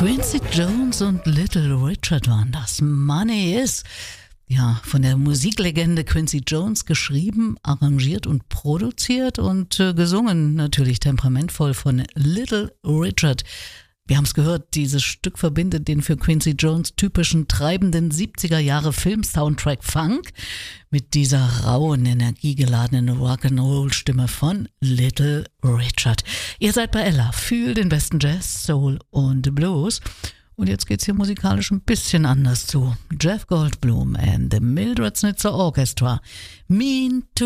Quincy Jones und Little Richard waren das. Money Is. Ja, von der Musiklegende Quincy Jones geschrieben, arrangiert und produziert und gesungen natürlich temperamentvoll von Little Richard. Wir haben es gehört, dieses Stück verbindet den für Quincy Jones typischen treibenden 70er Jahre Film-Soundtrack Funk mit dieser rauen, energiegeladenen Rock'n'Roll-Stimme von Little Richard. Ihr seid bei Ella, fühlt den besten Jazz, Soul und Blues. Und jetzt geht's hier musikalisch ein bisschen anders zu. Jeff Goldblum and the Mildred Snitzer Orchestra. Mean to